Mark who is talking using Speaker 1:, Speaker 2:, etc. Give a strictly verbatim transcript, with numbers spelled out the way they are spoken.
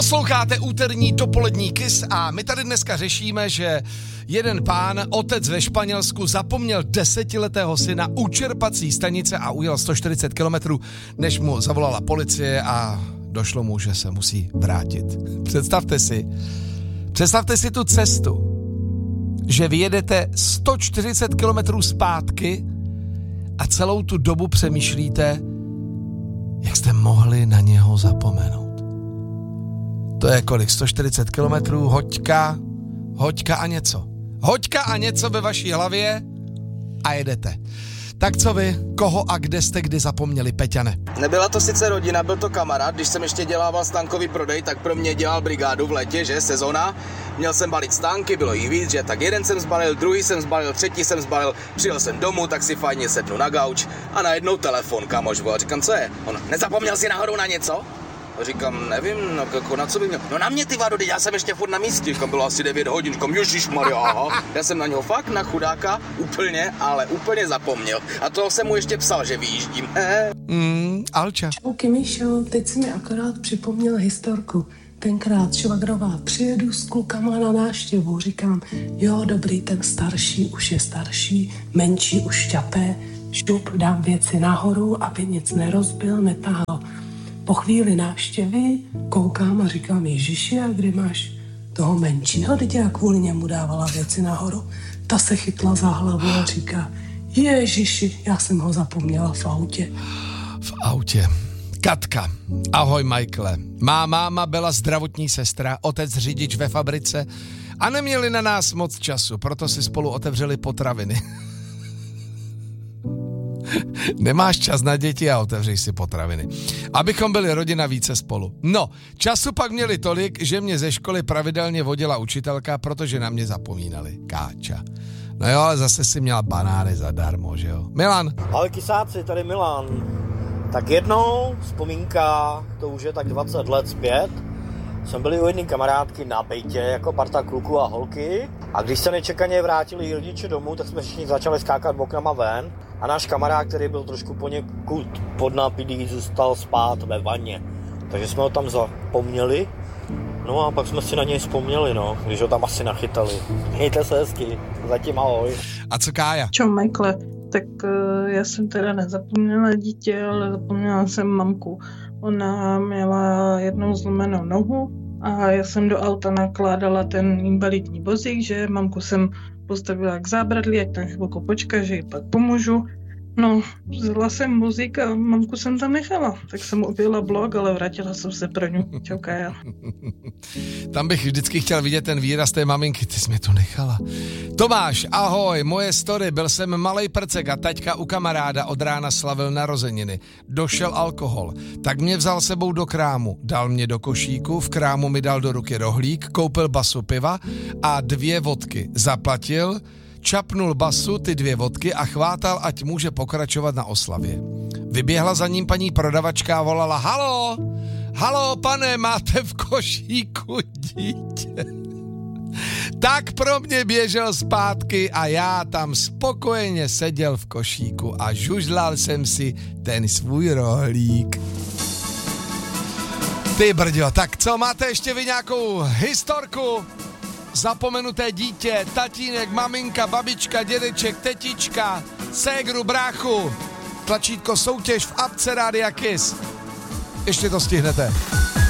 Speaker 1: Posloucháte úterní dopolední Kiss a my tady dneska řešíme, že jeden pán, otec ve Španělsku, zapomněl desetiletého syna u čerpací stanice a ujel sto čtyřicet kilometrů, než mu zavolala policie a došlo mu, že se musí vrátit. Představte si, představte si tu cestu, že vyjedete sto čtyřicet kilometrů zpátky a celou tu dobu přemýšlíte, jak jste mohli na něho zapomenout. To je kolik? sto čtyřicet kilometrů, hoďka, hoďka a něco. Hoďka a něco ve vaší hlavě a jedete. Tak co vy, koho a kde jste kdy zapomněli, Peťane?
Speaker 2: Nebyla to sice rodina, byl to kamarád. Když jsem ještě dělával stánkový prodej, tak pro mě dělal brigádu v létě, že, sezona. Měl jsem balit stánky, bylo jich víc, že, tak jeden jsem zbalil, druhý jsem zbalil, třetí jsem zbalil, přijel jsem domů, tak si fajně sednu na gauč a najednou telefon, kamoš volal. Říkám, co je? On, nezapomněl jsi náhodou na něco? A říkám, nevím, no, jako na co by měl? No na mě, ty vado, já jsem ještě furt na místě, říkám, bylo asi devět hodin, říkám, ježišmarja, aha. Já jsem na něho fakt, na chudáka, úplně, ale úplně zapomněl. A to jsem mu ještě psal, že vyjíždím.
Speaker 1: Mm, Alča.
Speaker 3: Čauky, Míšo, teď si mi akorát připomněl historku. Tenkrát švagrová, přijedu s klukama na návštěvu, říkám, jo, dobrý, ten starší už je starší, menší už šťapé, šup, dám věci nahoru, aby nic nerozbil, netáhl. Po chvíli návštěvy koukám a říkám, Ježiši, a kdy máš toho menšího? Teď já kvůli němu dávala věci nahoru. Ta se chytla za hlavu a říká, Ježiši, já jsem ho zapomněla v autě.
Speaker 1: V autě. Katka. Ahoj, Michaele. Má máma byla zdravotní sestra, otec řidič ve fabrice a neměli na nás moc času, proto si spolu otevřeli potraviny. Nemáš čas na děti a otevřeš si potraviny. Abychom byli rodina více spolu. No, času pak měli tolik, že mě ze školy pravidelně vodila učitelka, protože na mě zapomínali. Káča. No jo, ale zase si měla banány zadarmo, že jo? Milan.
Speaker 4: Ale kysáci, tady Milan. Tak jednou, vzpomínka, to už je tak dvacet let zpět, jsme byli u jedné kamarádky na bejtě, jako parta kluků a holky. A když se nečekaně vrátili rodiče domů, tak jsme všichni začali skákat oknama ven. A náš kamarád, který byl trošku poněkud podnapilý, zůstal spát ve vaně. Takže jsme ho tam zapomněli. No a pak jsme si na něj vzpomněli, no, když ho tam asi nachytali. Mějte se hezky, zatím ahoj.
Speaker 1: A co Kája?
Speaker 5: Čau, Michaele. Tak uh, já jsem teda nezapomněla dítě, ale zapomněla jsem mamku. Ona měla jednou zlomenou nohu a já jsem do auta nakládala ten invalidní vozík, že mamku jsem postavila k zábradlí, ať tam chvilku počká, že jí pak pomůžu. No, vzala jsem vozík a mamku jsem tam nechala. Tak jsem objela blog, ale vrátila jsem se pro ňu. Čau, Kája.
Speaker 1: Tam bych vždycky chtěl vidět ten výraz té maminky, ty jsi mě to nechala. Tomáš, ahoj, moje story, byl jsem malej prcek a taťka u kamaráda od rána slavil narozeniny. Došel alkohol, tak mě vzal sebou do krámu, dal mě do košíku, v krámu mi dal do ruky rohlík, koupil basu piva a dvě vodky. Zaplatil, čapnul basu, ty dvě vodky a chvátal, ať může pokračovat na oslavě. Vyběhla za ním paní prodavačka a volala, halo, halo, pane, máte v košíku dítě? Tak pro mě běžel zpátky a já tam spokojeně seděl v košíku a žužlal jsem si ten svůj rohlík. Ty brďo, tak co, máte ještě vy nějakou historku? Zapomenuté dítě, tatínek, maminka, babička, dědeček, tetička, ségru, bráchu. Tlačítko soutěž v apce Rádia Kiss. Ještě to stihnete.